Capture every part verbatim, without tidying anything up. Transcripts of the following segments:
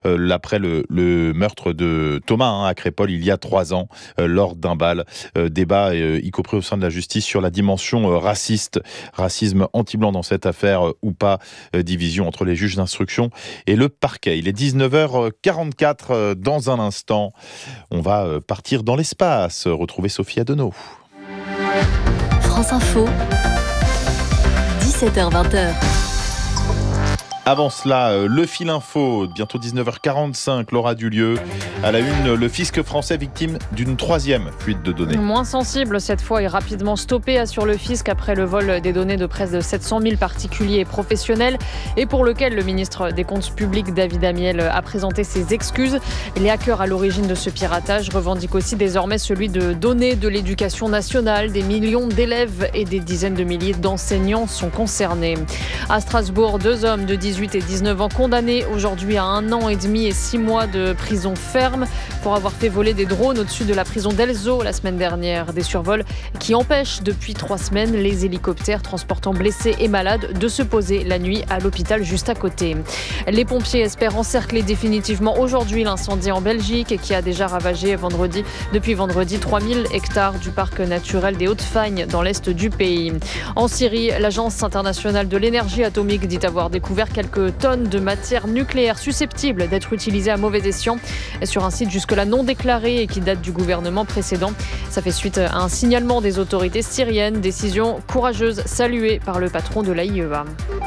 euh, après le, le meurtre de Thomas hein, à Crépol il y a trois ans euh, lors d'un bal. Euh, débat euh, y compris au sein de la justice sur la dimension euh, raciste, racisme anti-blanc dans cette affaire euh, ou pas, euh, division entre les juges d'instruction et le parquet. Il est dix-neuf heures quarante-quatre euh, dans un instant. On va euh, partir dans l'espace, retrouver Sophie Adenau. France Info, dix-sept heures vingt. Avant cela, le fil info, bientôt dix-neuf heures quarante-cinq, Laura Dulieu. À la une, le fisc français victime d'une troisième fuite de données. Moins sensible cette fois et rapidement stoppé, assure le fisc après le vol des données de près de sept cent mille particuliers et professionnels et pour lequel le ministre des Comptes publics David Amiel a présenté ses excuses. Les hackers à l'origine de ce piratage revendiquent aussi désormais celui de données de l'éducation nationale. Des millions d'élèves et des dizaines de milliers d'enseignants sont concernés. À Strasbourg, deux hommes de dix-huit et dix-neuf ans condamnés aujourd'hui à un an et demi et six mois de prison ferme pour avoir fait voler des drones au-dessus de la prison d'Elzo la semaine dernière. Des survols qui empêchent depuis trois semaines les hélicoptères transportant blessés et malades de se poser la nuit à l'hôpital juste à côté. Les pompiers espèrent encercler définitivement aujourd'hui l'incendie en Belgique qui a déjà ravagé vendredi, depuis vendredi trois mille hectares du parc naturel des Hautes-Fagnes dans l'est du pays. En Syrie, l'Agence internationale de l'énergie atomique dit avoir découvert quelques tonnes de matière nucléaire susceptible d'être utilisée à mauvais escient sur un site jusque-là non déclaré et qui date du gouvernement précédent. Ça fait suite à un signalement des autorités syriennes, décision courageuse saluée par le patron de l'A I E A.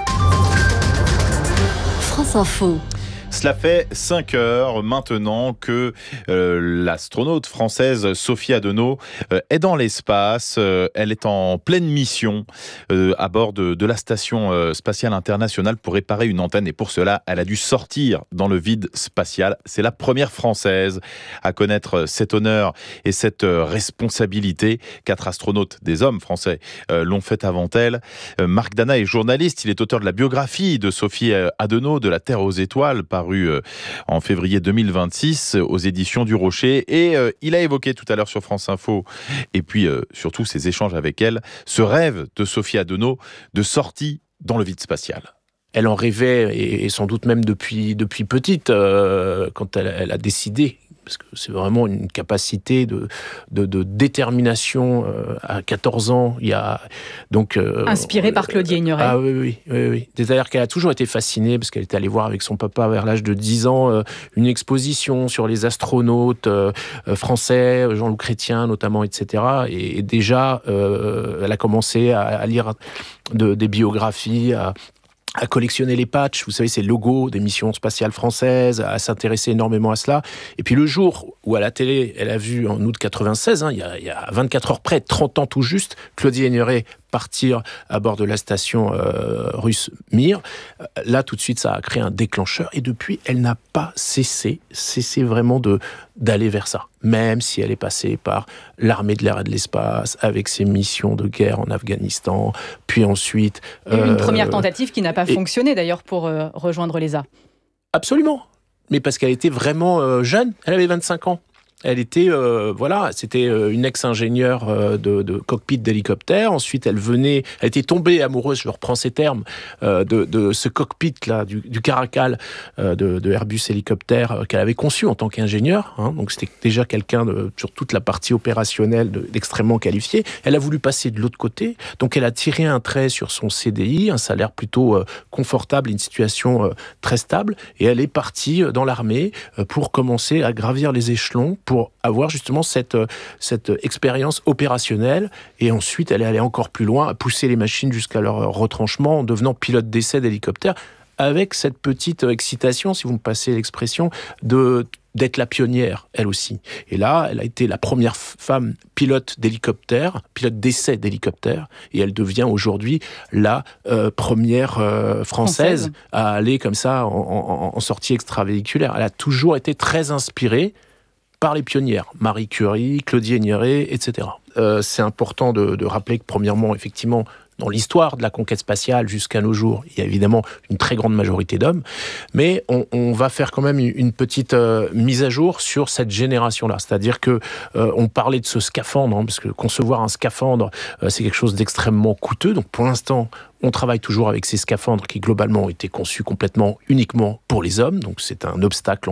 France Info. Cela fait cinq heures maintenant que euh, l'astronaute française Sophie Adenau euh, est dans l'espace. Euh, elle est en pleine mission euh, à bord de, de la station euh, spatiale internationale pour réparer une antenne. Et pour cela, elle a dû sortir dans le vide spatial. C'est la première française à connaître cet honneur et cette euh, responsabilité. Quatre astronautes, des hommes français, euh, l'ont fait avant elle. Euh, Marc Dana est journaliste. Il est auteur de la biographie de Sophie Adenau, De la Terre aux étoiles, paru en février deux mille vingt-six aux éditions du Rocher. Et euh, il a évoqué tout à l'heure sur France Info, et puis euh, surtout ses échanges avec elle, ce rêve de Sophie Adenau de sortie dans le vide spatial. Elle en rêvait, et, et sans doute même depuis, depuis petite, euh, quand elle, elle a décidé, parce que c'est vraiment une capacité de, de, de détermination euh, à quatorze ans. Il y a, donc, euh, Inspirée par Claudie Aigneret. Ah oui, oui, oui, oui. C'est-à-dire qu'elle a toujours été fascinée, parce qu'elle était allée voir avec son papa vers l'âge de dix ans euh, une exposition sur les astronautes euh, français, Jean-Loup Chrétien notamment, et cetera. Et, et déjà, euh, elle a commencé à, à lire de, des biographies, à à collectionner les patchs, vous savez, ces logos des missions spatiales françaises, à s'intéresser énormément à cela. Et puis le jour où à la télé, elle a vu en août quatre-vingt-seize, hein, il, y a, il y a vingt-quatre heures près, trente ans tout juste, Claudie Aigneret partir à bord de la station euh, russe Mir. Là, tout de suite, ça a créé un déclencheur. Et depuis, elle n'a pas cessé, cessé vraiment de, d'aller vers ça. Même si elle est passée par l'armée de l'air et de l'espace, avec ses missions de guerre en Afghanistan, puis ensuite... Il y a eu euh, une première tentative qui n'a pas et... fonctionné, d'ailleurs, pour euh, rejoindre l'E S A. Absolument. Mais parce qu'elle était vraiment euh, jeune. Elle avait vingt-cinq ans. Elle était, euh, voilà, c'était une ex-ingénieure euh, de, de cockpit d'hélicoptère. Ensuite, elle venait, elle était tombée amoureuse, je reprends ces termes, euh, de, de ce cockpit-là, du, du Caracal euh, de, de Airbus hélicoptère euh, qu'elle avait conçu en tant qu'ingénieure. Hein, donc, c'était déjà quelqu'un de, sur toute la partie opérationnelle de, d'extrêmement qualifié. Elle a voulu passer de l'autre côté. Donc, elle a tiré un trait sur son C D I, un salaire plutôt euh, confortable, une situation euh, très stable. Et elle est partie dans l'armée euh, pour commencer à gravir les échelons, pour pour avoir justement cette, cette expérience opérationnelle. Et ensuite, elle est allée encore plus loin, à pousser les machines jusqu'à leur retranchement en devenant pilote d'essai d'hélicoptère, avec cette petite excitation, si vous me passez l'expression, de... d'être la pionnière, elle aussi. Et là, elle a été la première femme pilote d'hélicoptère, pilote d'essai d'hélicoptère, et elle devient aujourd'hui la euh, première euh, française, française à aller comme ça en, en, en sortie extravéhiculaire. Elle a toujours été très inspirée par les pionnières, Marie Curie, Claudie Aigneret, et cetera. Euh, c'est important de, de rappeler que, premièrement, effectivement, dans l'histoire de la conquête spatiale jusqu'à nos jours, il y a évidemment une très grande majorité d'hommes, mais on, on va faire quand même une petite euh, mise à jour sur cette génération-là. C'est-à-dire que euh, on parlait de ce scaphandre, hein, parce que concevoir un scaphandre, euh, c'est quelque chose d'extrêmement coûteux. Donc pour l'instant, on travaille toujours avec ces scaphandres qui globalement ont été conçus complètement uniquement pour les hommes. Donc c'est un obstacle